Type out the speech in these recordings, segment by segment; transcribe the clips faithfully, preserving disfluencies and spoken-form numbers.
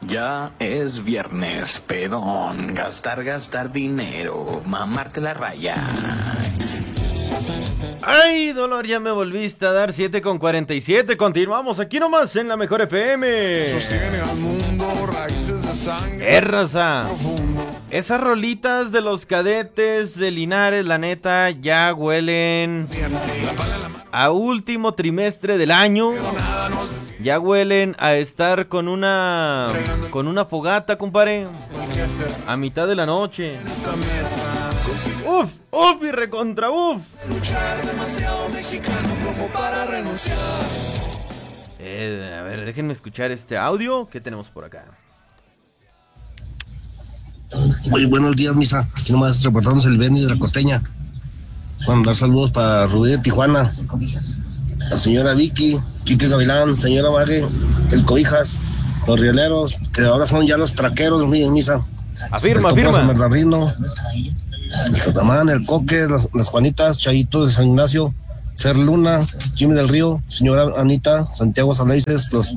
Ya es viernes, pedón, gastar, gastar dinero, mamarte la raya. Ay, dolor, ya me volviste a dar siete con cuarenta y siete. Continuamos aquí nomás en la mejor F M. Sostiene al mundo raíces de sangre. ¡Eh, raza! Esas rolitas de los cadetes de Linares, la neta, ya huelen a último trimestre del año. Ya huelen a estar con una con una fogata, compadre, a mitad de la noche. Uf, uf y recontra uf. Eh, a ver, déjenme escuchar este audio. ¿Qué tenemos por acá? Muy buenos días, misa. Aquí nomás reportándose el Benny de la Costeña. Mandar saludos para Rubí de Tijuana, la señora Vicky, Quique Gavilán, señora Mague, el Cobijas, los rieleros, que ahora son ya los traqueros, misa. Afirma, el afirma. El Bernardino, el Tatamán, el Coque, las, las Juanitas, Chayito de San Ignacio, Fer Luna, Jimmy del Río, señora Anita, Santiago Salaices, los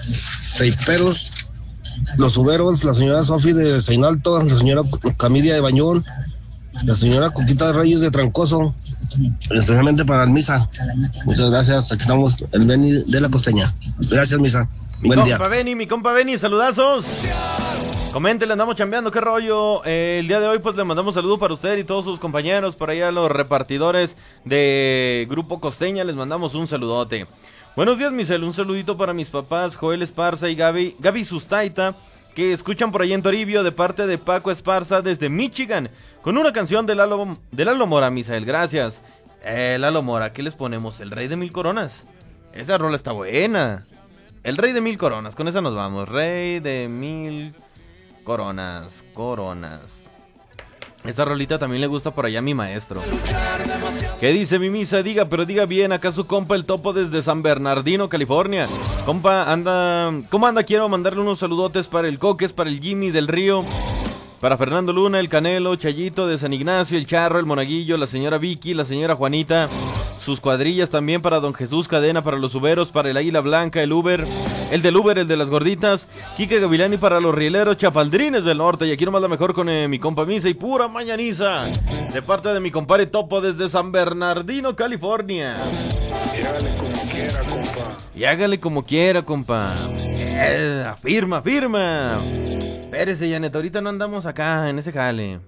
Seiperos, los Uberos, la señora Sofi de Seinalto, la señora Camilia de Bañón, la señora Coquita de Reyes de Trancoso, especialmente para el Misa. Muchas gracias, aquí estamos, el Beni de la Costeña. Gracias, Misa. Mi Buen compa día. Beni, mi compa Beni, saludazos. Coméntenle, andamos chambeando, qué rollo. Eh, el día de hoy pues le mandamos saludos para usted y todos sus compañeros, por allá los repartidores de Grupo Costeña, les mandamos un saludote. Buenos días, Misel, un saludito para mis papás, Joel Esparza y Gaby, Gaby Sustaita, que escuchan por ahí en Toribio, de parte de Paco Esparza desde Michigan, con una canción de Lalo, de Lalo Mora, Misael, gracias. Eh, Lalo Mora, ¿qué les ponemos? El Rey de Mil Coronas. Esa rola está buena. El Rey de Mil Coronas, con esa nos vamos. Rey de Mil Coronas, Coronas. Esta rolita también le gusta por allá a mi maestro. ¿Qué dice mi misa? Diga, pero diga bien, acá su compa el Topo desde San Bernardino, California. Compa, anda... ¿Cómo anda? Quiero mandarle unos saludotes para el Coques, para el Jimmy del Río, para Fernando Luna, el Canelo, Chayito de San Ignacio, el Charro, el Monaguillo, la señora Vicky, la señora Juanita, sus cuadrillas también para don Jesús Cadena, para los Uberos, para el Águila Blanca, el Uber, el del Uber, el de las gorditas, Quique Gavilani para los rieleros chapaldrines del norte. Y aquí nomás la mejor con eh, mi compa Misa y pura mañaniza, de parte de mi compadre Topo desde San Bernardino, California. Y hágale como quiera, compa. Y hágale como quiera, compa. Eh, afirma, afirma. Espérese, Janet, ahorita no andamos acá en ese jale.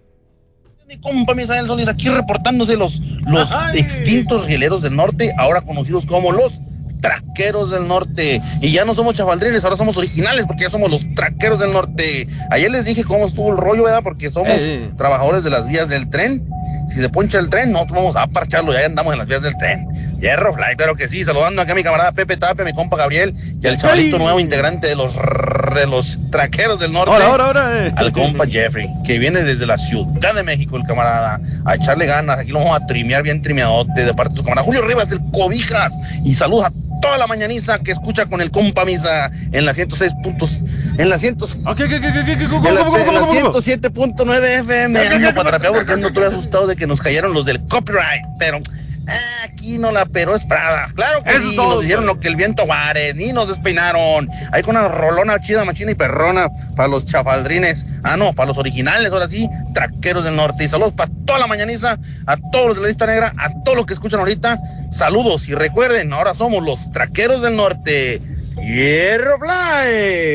Mi compa Misael Solís aquí reportándose los, los extintos rieleros del norte, ahora conocidos como los traqueros del norte. Y ya no somos chafaldrines, ahora somos originales porque ya somos los traqueros del norte. Ayer les dije cómo estuvo el rollo, ¿verdad? Porque somos eh. trabajadores de las vías del tren. Si se poncha el tren, nosotros vamos a parcharlo, ya andamos en las vías del tren. Hierro Fly, claro que sí. Saludando acá a mi camarada Pepe Tapia, a mi compa Gabriel y al chavalito nuevo integrante de los, de los traqueros del norte. Ahora, ahora, ahora. Eh. Al compa Jeffrey, que viene desde la Ciudad de México, el camarada, a echarle ganas. Aquí lo vamos a trimear bien trimeadote de parte de su camarada Julio Rivas, del Cobijas. Y saludos a toda la mañaniza que escucha con el compa Misa en la ciento seis puntos, en la ciento, okay, okay, okay, okay, en la, en la ciento siete punto nueve F M. Ando patrapeado porque ando todo asustado de que nos cayeron los del copyright, pero ah, aquí no la pero es Prada. Claro que sí, nos hicieron lo que el viento Juárez, ni nos despeinaron. Ahí con una rolona chida, machina y perrona para los chafaldrines. Ah, no, para los originales, ahora sí, traqueros del norte. Y saludos para toda la mañaniza, a todos los de la lista negra, a todos los que escuchan ahorita. Saludos y recuerden, ahora somos los traqueros del norte. ¡Hierro Fly!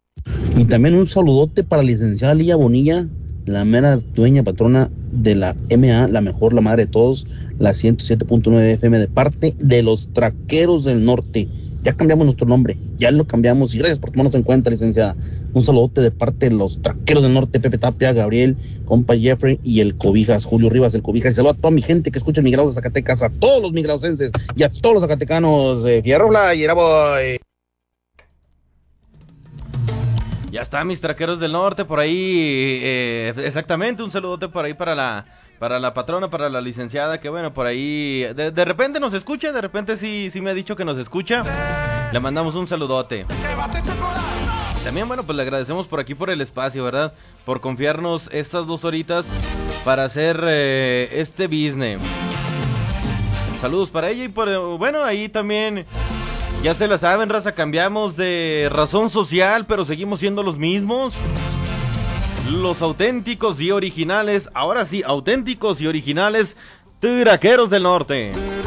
Y también un saludote para la licenciada Lía Bonilla, la mera dueña patrona de la M A, la mejor, la madre de todos, la ciento siete punto nueve F M, de parte de los traqueros del norte. Ya cambiamos nuestro nombre, ya lo cambiamos y gracias por tomarnos en cuenta, licenciada. Un saludote de parte de los traqueros del norte, Pepe Tapia, Gabriel, compa Jeffrey y el Cobijas, Julio Rivas, el Cobijas. Y saludo a toda mi gente que escucha el Migrados de Zacatecas, a todos los migrausenses y a todos los zacatecanos. Eh, Fierro Fly, era boy. Ya está, mis traqueros del norte, por ahí, eh, exactamente, un saludote por ahí para la para la patrona, para la licenciada, que bueno, por ahí, de, de repente nos escucha, de repente sí, sí me ha dicho que nos escucha, le mandamos un saludote. También, bueno, pues le agradecemos por aquí por el espacio, ¿verdad? Por confiarnos estas dos horitas para hacer eh, este business. Saludos para ella y por, bueno, ahí también Ya se la saben, raza, cambiamos de razón social, pero seguimos siendo los mismos. Los auténticos y originales, ahora sí, auténticos y originales traqueros del norte.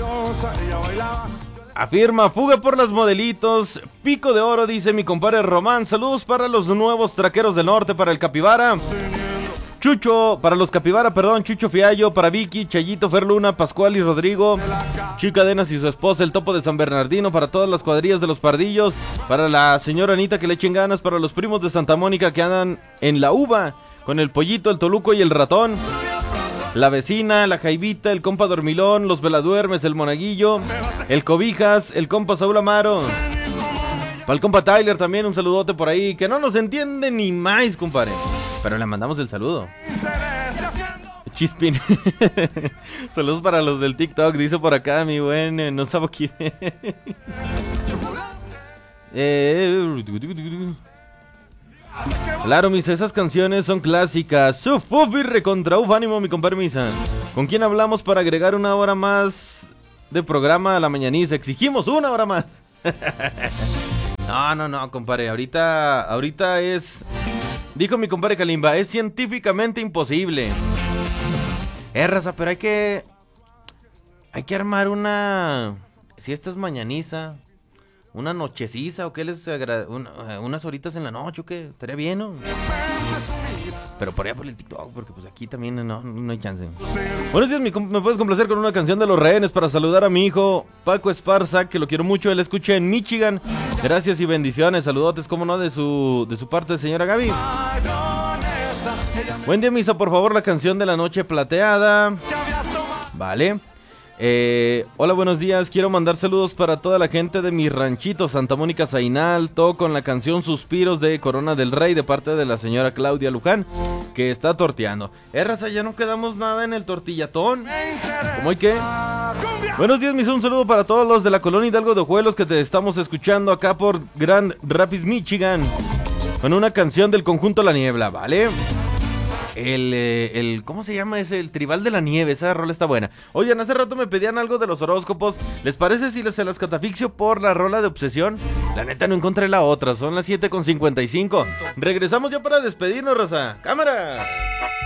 Afirma, fuga por las modelitos, pico de oro, dice mi compadre Román. Saludos para los nuevos traqueros del norte, para el Capibara. Chucho, para los Capibara, perdón, Chucho Fiallo, para Vicky, Chayito, Ferluna, Pascual y Rodrigo, Chico Cadenas y su esposa, el Topo de San Bernardino, para todas las cuadrillas de los Pardillos, para la señora Anita que le echen ganas, para los primos de Santa Mónica que andan en la uva, con el Pollito, el Toluco y el Ratón, la vecina, la Jaivita, el compa Dormilón, los Veladuermes, el Monaguillo, el Cobijas, el compa Saúl Amaro, para el compa Tyler también un saludote por ahí, que no nos entiende ni más, compadre. Pero le mandamos el saludo. Chispin. Saludos para los del TikTok, dice por acá mi buen eh, no sabo quién. eh... Claro, mis, esas canciones son clásicas. Uf, uf, y recontra uf, ánimo, mi compadre Misa. ¿Con quién hablamos para agregar una hora más de programa a la mañaniza? Exigimos una hora más. No, no, no, compadre. Ahorita, ahorita es... Dijo mi compadre Kalimba, es científicamente imposible. Eh, raza, pero hay que... Hay que armar una... Si esta es mañaniza, una nocheciza, o qué les agrada... Una, unas horitas en la noche, o qué, estaría bien, ¿no? Pero por allá por el TikTok, porque pues aquí también no, no hay chance. Buenos días, mi, me puedes complacer con una canción de Los Rehenes para saludar a mi hijo Paco Esparza, que lo quiero mucho, él escucha en Michigan. Gracias y bendiciones, saludotes, como no, de su, de su parte, señora Gaby. Buen día, Misa, por favor, la canción de la noche plateada. Vale. Eh, hola, buenos días, quiero mandar saludos para toda la gente de mi ranchito Santa Mónica Zainal, todo con la canción Suspiros de Corona del Rey de parte de la señora Claudia Luján, que está torteando. Eh, raza, ya no quedamos nada en el tortillatón. ¿Cómo hay que? Buenos días, mis, un saludo para todos los de la colonia Hidalgo de Ojuelos que te estamos escuchando acá por Grand Rapids, Michigan, con una canción del conjunto La Niebla, ¿vale? El, eh, el, ¿cómo se llama ese? El Tribal de la Nieve, esa rola está buena. Oigan, hace rato me pedían algo de los horóscopos. ¿Les parece si se las catafixio por la rola de Obsesión? La neta no encontré la otra, son las siete con cincuenta y cinco. Regresamos ya para despedirnos, raza. ¡Cámara!